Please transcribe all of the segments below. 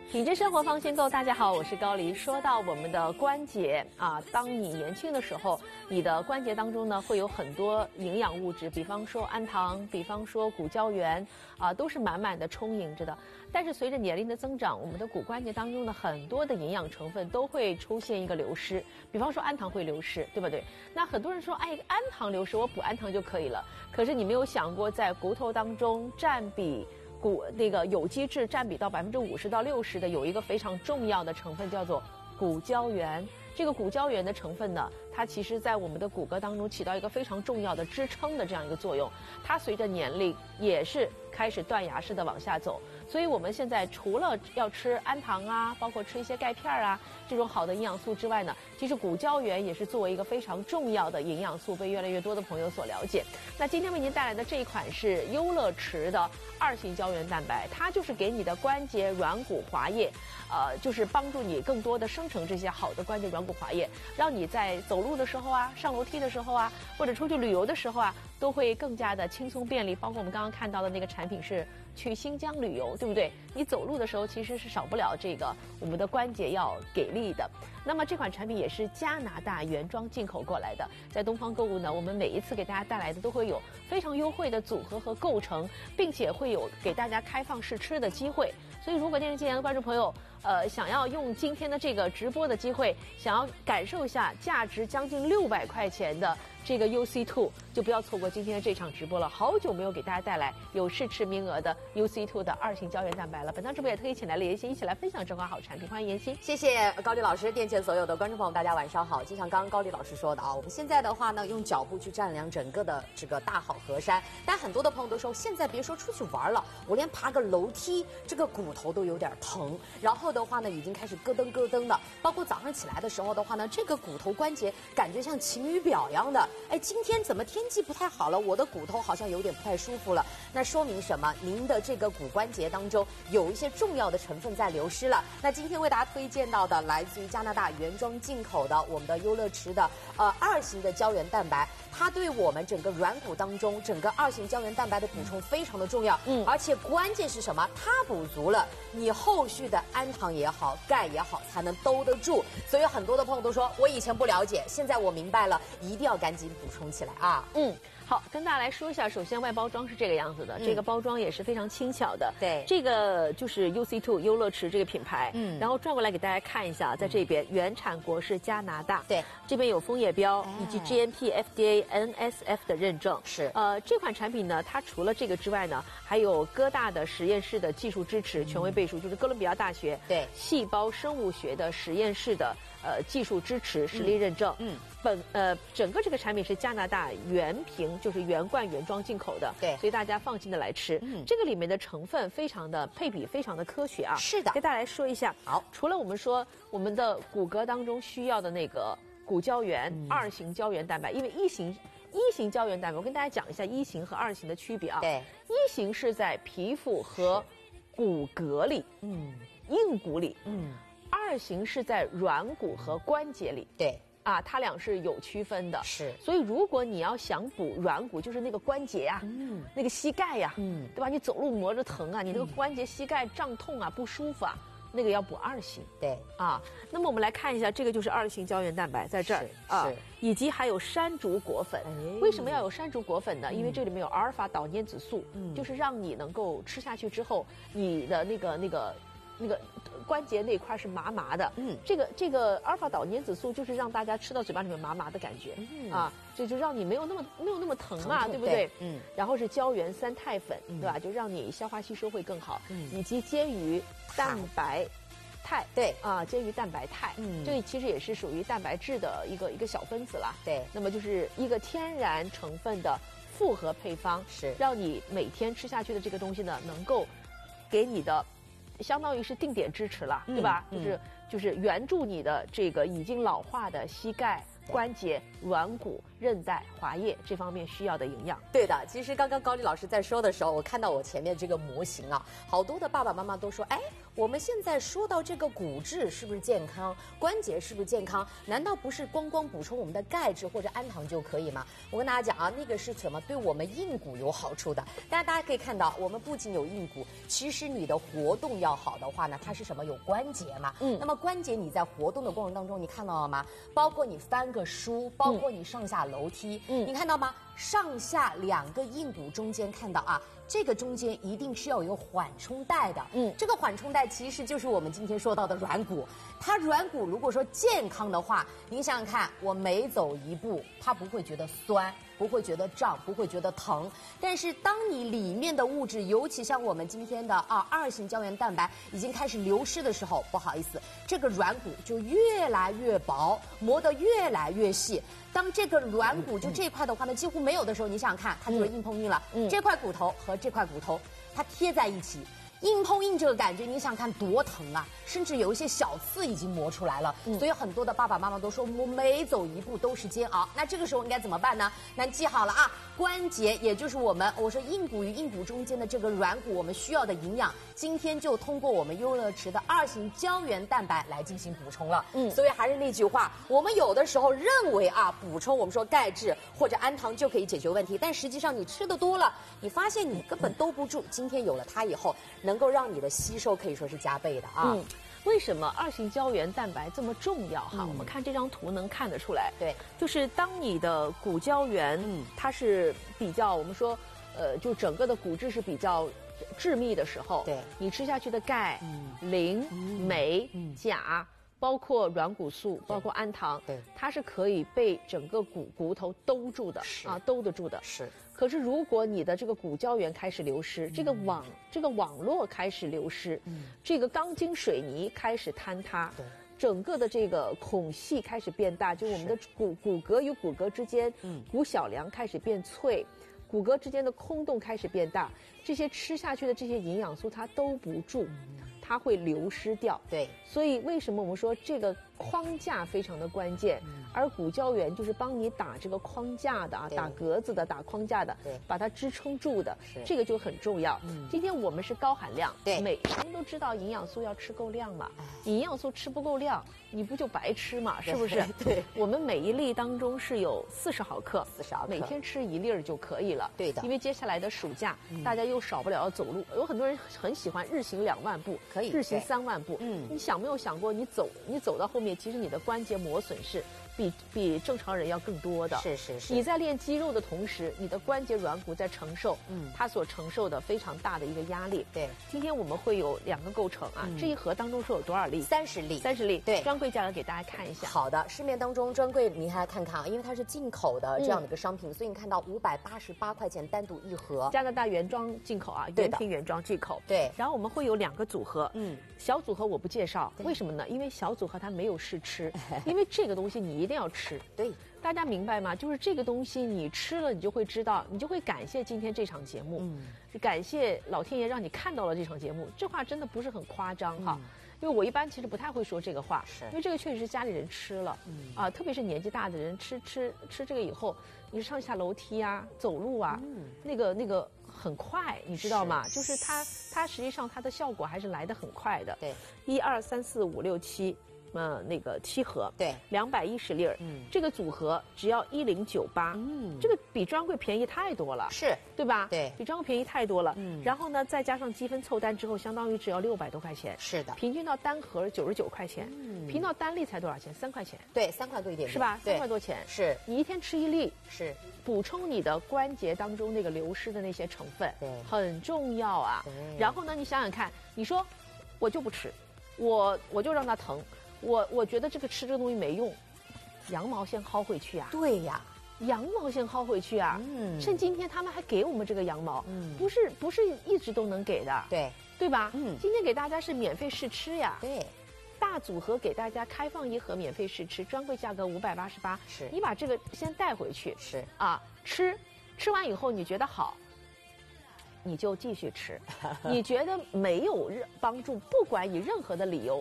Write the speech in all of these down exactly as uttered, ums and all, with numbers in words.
品质生活方先购，大家好，我是高黎。说到我们的关节啊，当你年轻的时候，你的关节当中呢会有很多营养物质，比方说氨糖，比方说骨胶原啊，都是满满的充盈着的。但是随着年龄的增长，我们的骨关节当中的很多的营养成分都会出现一个流失，比方说氨糖会流失，对不对？那很多人说，哎，氨糖流失，我补氨糖就可以了。可是你没有想过，在骨头当中占比骨那个有机质占比到百分之五十到六十的有一个非常重要的成分叫做骨胶原。这个骨胶原的成分呢，它其实在我们的骨骼当中起到一个非常重要的支撑的这样一个作用。它随着年龄也是开始断崖式的往下走。所以我们现在除了要吃氨糖啊，包括吃一些钙片啊这种好的营养素之外呢，其实骨胶原也是作为一个非常重要的营养素被越来越多的朋友所了解。那今天为您带来的这一款是优乐驰的二型胶原蛋白，它就是给你的关节软骨滑液呃，就是帮助你更多的生成这些好的关节软骨滑液，让你在走路的时候啊，上楼梯的时候啊，或者出去旅游的时候啊，都会更加的轻松便利。包括我们刚刚看到的那个产品是去新疆旅游，对不对？你走路的时候其实是少不了这个我们的关节要给力的。那么这款产品也是加拿大原装进口过来的，在东方购物呢，我们每一次给大家带来的都会有非常优惠的组合和构成，并且会有给大家开放试吃的机会。所以如果电视机前的观众朋友呃，想要用今天的这个直播的机会，想要感受一下价值将近六百块钱的这个 U C 二， 就不要错过今天的这场直播了。好久没有给大家带来有试吃名额的 U C 二 的二型胶原蛋白了。本档直播也特意请来了妍希，一起来分享这款好产品。欢迎妍希。 谢谢高丽老师，店前所有的观众朋友，大家晚上好。就像刚刚高丽老师说的啊，我们现在的话呢，用脚步去丈量整个的这个大好河山。但很多的朋友都说，现在别说出去玩了，我连爬个楼梯，这个骨头都有点疼。然后的话呢，已经开始咯噔咯噔的，包括早上起来的时候的话呢，这个骨头关节感觉像晴雨表一样的。哎，今天怎么天气不太好了？我的骨头好像有点不太舒服了。那说明什么？您的这个骨关节当中有一些重要的成分在流失了。那今天为大家推荐到的，来自于加拿大原装进口的我们的优乐驰的呃二型的胶原蛋白。它对我们整个软骨当中整个二型胶原蛋白的补充非常的重要，嗯，而且关键是什么？它补足了，你后续的氨糖也好，钙也好，才能兜得住。所以很多的朋友都说，我以前不了解，现在我明白了，一定要赶紧补充起来啊。 嗯，好，跟大家来说一下，首先外包装是这个样子的，嗯、这个包装也是非常轻巧的。 对， 这个就是 U C 二 优乐驰这个品牌。嗯，然后转过来给大家看一下，在这边、嗯、原产国是加拿大。 对， 这边有枫叶标、哎、以及 G M P、F D A。N S F 的认证是， 呃，这款产品呢，它除了这个之外呢，还有哥大的实验室的技术支持，权威背书，就是哥伦比亚大学对细胞生物学的实验室的呃技术支持，实力认证。嗯，本呃整个这个产品是加拿大原瓶，就是原罐原装进口的， 对， 所以大家放心的来吃。嗯，这个里面的成分非常的配比非常的科学啊。 是的， 给大家来说一下。 好， 除了我们说我们的骨骼当中需要的那个骨胶原、嗯、二型胶原蛋白，因为一型。一型胶原蛋白，我跟大家讲一下一型和二型的区别啊。 对， 一型是在皮肤和骨骼里，嗯，硬骨里，嗯，二型是在软骨和关节里。 对， 啊，它俩是有区分的。 是， 所以如果你要想补软骨，就是那个关节呀、啊，嗯，那个膝盖呀、啊，嗯，对吧？你走路磨着疼啊，你那个关节、膝盖胀痛啊，不舒服啊。那个要补二型， 对啊。那么我们来看一下，这个就是二型胶原蛋白在这儿啊，以及还有山竹果粉。哎、为什么要有山竹果粉呢？嗯、因为这里面有阿尔法岛粘子素，嗯，就是让你能够吃下去之后，你的那个那个。那个关节那块是麻麻的，嗯，这个这个阿尔法岛粘子素就是让大家吃到嘴巴里面麻麻的感觉，嗯啊，这就让你没有那么没有那么疼啊，疼对不对？对嗯，然后是胶原三肽粉，嗯、对吧？就让你消化吸收会更好，嗯，以及煎鱼蛋白肽， 对啊，煎鱼蛋白肽，嗯，这个其实也是属于蛋白质的一个一个小分子啦， 对， 那么就是一个天然成分的复合配方， 是让你每天吃下去的这个东西呢，能够给你的。相当于是定点支持了，对吧？嗯、就是就是援助你的这个已经老化的膝盖、关节、软骨， 韧带、滑液这方面需要的营养。 对的，其实刚刚高丽老师在说的时候，我看到我前面这个模型啊，好多的爸爸妈妈都说，哎，我们现在说到这个骨质是不是健康，关节是不是健康？难道不是光光补充我们的钙质或者氨糖就可以吗？我跟大家讲啊，那个是什么？对我们硬骨有好处的。大家大家可以看到，我们不仅有硬骨，其实你的活动要好的话呢，它是什么？有关节嘛。嗯。那么关节你在活动的过程当中，你看到了吗？包括你翻个书，包括你上下楼梯，嗯，你看到吗？上下两个硬骨中间看到啊，这个中间一定是要有缓冲带的。嗯，这个缓冲带其实就是我们今天说到的软骨。它软骨如果说健康的话，您想想看，我每走一步，它不会觉得酸，不会觉得胀，不会觉得疼。但是当你里面的物质，尤其像我们今天的啊二型胶原蛋白已经开始流失的时候，不好意思，这个软骨就越来越薄，磨得越来越细。当这个软骨就这块的话呢，几乎没有的时候，你想想看，它就是硬碰硬了。嗯，这块骨头和这块骨头，它贴在一起。硬碰硬这个感觉，你想看多疼啊！甚至有一些小刺已经磨出来了，嗯、所以很多的爸爸妈妈都说，我每走一步都是煎熬。那这个时候应该怎么办呢？那记好了啊，关节也就是我们我说硬骨与硬骨中间的这个软骨，我们需要的营养，今天就通过我们优乐池的二型胶原蛋白来进行补充了。嗯，所以还是那句话，我们有的时候认为啊，补充我们说钙质或者氨糖就可以解决问题，但实际上你吃的多了，你发现你根本兜不住。今天有了它以后，能够让你的吸收可以说是加倍的啊。嗯， 为什么二型胶原蛋白这么重要哈？嗯、我们看这张图能看得出来。 对， 就是当你的骨胶原，嗯，它是比较我们说，呃，就整个的骨质是比较致密的时候， 对， 你吃下去的钙、嗯、磷、嗯、镁、嗯、钾。包括软骨素，包括氨糖，对，它是可以被整个骨骨头兜住的，啊，兜得住的。 是。 可是如果你的这个骨胶原开始流失，嗯、这个网这个网络开始流失，嗯、这个钢筋水泥开始坍塌，对，整个的这个孔隙开始变大，就我们的骨骨骼与骨骼之间，嗯，骨小梁开始变脆。骨骼之间的空洞开始变大，这些吃下去的这些营养素它兜不住，它会流失掉。 对， 所以为什么我们说这个框架非常的关键？嗯、而骨胶原就是帮你打这个框架的啊，打格子的、打框架的，对，把它支撑住的，这个就很重要。嗯、今天我们是高含量，对，每人都知道营养素要吃够量嘛，你营养素吃不够量，你不就白吃嘛？是不是？ 对， 我们每一粒当中是有四十毫克， 四十毫克， 每天吃一粒儿就可以了。 对的， 因为接下来的暑假，嗯、大家又少不了要走路，有很多人很喜欢日行两万步， 可以日行三万步。嗯，你想没有想过，你走你走到后面，其实你的关节磨损是比比正常人要更多的。 是是是。 你在练肌肉的同时，你的关节软骨在承受，嗯，它所承受的非常大的一个压力。 对。 今天我们会有两个构成啊，嗯、这一盒当中是有多少粒？ 三十粒。 三十粒。 对。 专柜价格给大家看一下。 好的，市面当中专柜您还看看啊，因为它是进口的这样的一个商品，嗯、所以你看到五百八十八块钱单独一盒。 加拿大原装进口啊，原品原装进口。 对。 然后我们会有两个组合，嗯，小组合我不介绍，为什么呢？因为小组合它没有试吃，因为这个东西你一定要吃。 对。 大家明白吗？就是这个东西你吃了，你就会知道，你就会感谢今天这场节目，嗯，感谢老天爷让你看到了这场节目。这话真的不是很夸张哈。嗯，因为我一般其实不太会说这个话，是因为这个确实是家里人吃了，嗯啊，特别是年纪大的人吃吃吃这个以后，你上下楼梯啊、走路啊，嗯、那个那个很快，你知道吗？是就是它它实际上它的效果还是来得很快的。 对， 一二三四五六七。呃，那个七盒， 对， 两百一十粒儿，嗯，这个组合只要一零九八，嗯，这个比专柜便宜太多了， 是， 对吧？ 对， 比专柜便宜太多了，嗯，然后呢，再加上积分凑单之后，相当于只要六百多块钱， 是的， 平均到单盒九十九块钱，嗯，平均到单粒才多少钱？三块钱， 对，三块多一点点， 是吧？三块多钱， 是， 你一天吃一粒， 是， 补充你的关节当中那个流失的那些成分， 对， 很重要啊。然后呢，你想想看，你说我就不吃，我我就让它疼。我我觉得这个吃这个东西没用，羊毛先薅回去啊！ 对呀， 羊毛先薅回去啊！嗯，趁今天他们还给我们这个羊毛，嗯，不是不是一直都能给的， 对对吧？嗯，今天给大家是免费试吃呀， 对， 大组合给大家开放一盒免费试吃，专柜价格五百八十八， 是， 你把这个先带回去， 是啊，吃吃完以后你觉得好。你就继续吃，你觉得没有任帮助，不管以任何的理由， 对，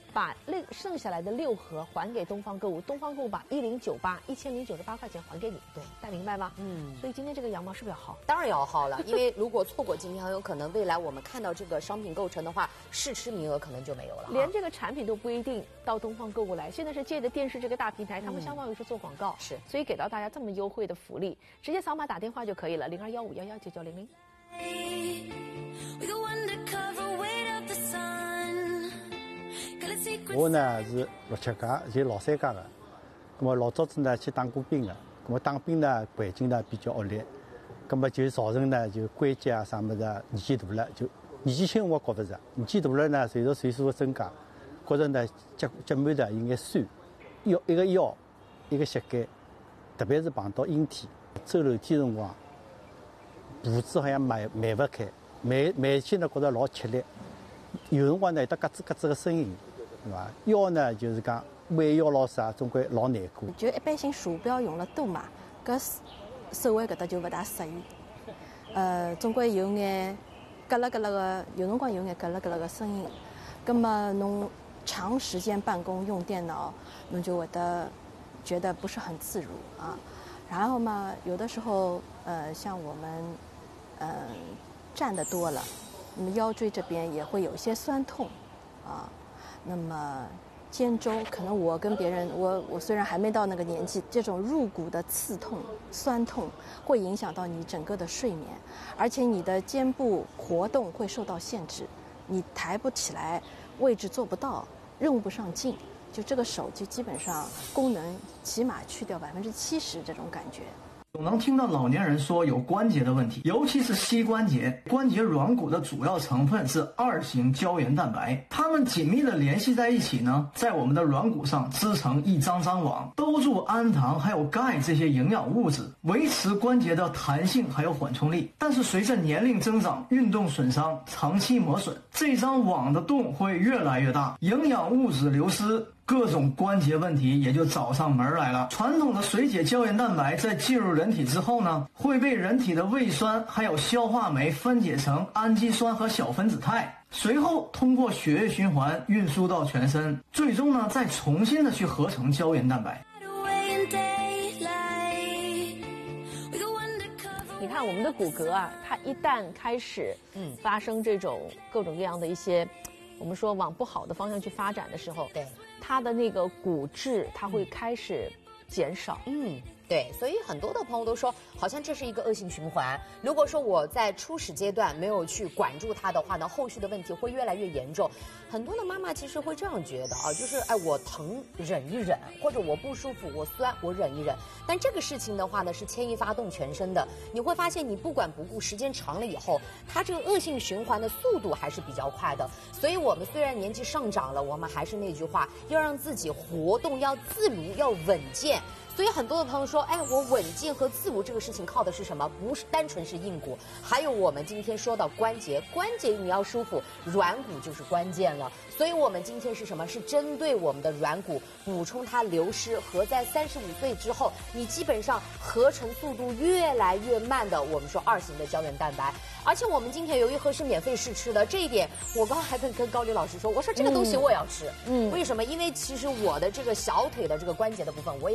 把那剩下来的六盒还给东方购物，东方购物把一零九八一千零九十八块钱还给你，对，大家明白吗？嗯，所以今天这个羊毛是不是要薅？ 当然要薅了，因为如果错过今天，很有可能未来我们看到这个商品构成的话，试吃名额可能就没有了。 连这个产品都不一定到东方购物来，现在是借着电视这个大平台，他们相当于是做广告， 是， 所以给到大家这么优惠的福利，直接扫码打电话就可以了，零二幺五幺幺九九零零。 我呢是六七家，就老三家的。那么老早子呢去当过兵的，那么当兵呢环境呢比较恶劣，那么就造成呢就关节啊啥么子年纪大了，就年纪轻我觉不着，年纪大了呢随着岁数的增加，觉着呢脚脚腕的有眼酸，腰一个腰，一个膝盖，特别是碰到阴天，走楼梯辰光，步子好像迈迈不开，迈迈起呢觉着老吃力，有辰光呢有得咯吱咯吱的声音。对吧？腰呢，就是讲弯腰老啥，总归老难过。 就一般性鼠标用了多嘛，搿手腕搿搭就勿大适宜。呃，总归有眼咯啦咯啦个，有辰光有眼咯啦咯啦个声音。葛么侬长时间办公用电脑，侬就会得觉得不是很自如啊。然后嘛，有的时候呃，像我们嗯、呃、站得多了，那么腰椎这边也会有一些酸痛啊。那么肩周可能我跟别人，我我虽然还没到那个年纪，这种入骨的刺痛、酸痛会影响到你整个的睡眠，而且你的肩部活动会受到限制，你抬不起来，位置做不到，用不上劲，就这个手就基本上功能起码去掉百分之七十这种感觉。 总能听到老年人说有关节的问题，尤其是膝关节。关节软骨的主要成分是二型胶原蛋白，它们紧密的联系在一起呢，在我们的软骨上织成一张张网，兜住氨糖还有钙这些营养物质，维持关节的弹性还有缓冲力。但是随着年龄增长、运动损伤、长期磨损，这张网的洞会越来越大，营养物质流失，各种关节问题也就找上门来了。传统的水解胶原蛋白在进入人体之后呢，会被人体的胃酸还有消化酶分解成氨基酸和小分子肽，随后通过血液循环运输到全身，最终呢再重新的去合成胶原蛋白。 你看我们的骨骼啊，它一旦开始嗯发生这种各种各样的一些，我们说往不好的方向去发展的时候， 对， 它的那个骨质它会开始减少。 嗯，对，所以很多的朋友都说，好像这是一个恶性循环。如果说我在初始阶段没有去管住它的话呢，后续的问题会越来越严重。很多的妈妈其实会这样觉得啊，就是哎，我疼忍一忍，或者我不舒服我酸我忍一忍。但这个事情的话呢，是牵一发动全身的。你会发现，你不管不顾，时间长了以后，它这个恶性循环的速度还是比较快的。所以我们虽然年纪上涨了，我们还是那句话，要让自己活动要自如，要稳健。所以很多的朋友说，哎，我稳健和自如这个事情靠的是什么？不是单纯是硬骨，还有我们今天说到关节，关节你要舒服，软骨就是关键了。所以我们今天是什么？是针对我们的软骨补充它流失和在三十五岁之后，你基本上合成速度越来越慢的，我们说二型的胶原蛋白。而且我们今天有一盒是免费试吃的，这一点我刚刚还跟跟高丽老师说，我说这个东西我也要吃，嗯，为什么？因为其实我的这个小腿的这个关节的部分，我也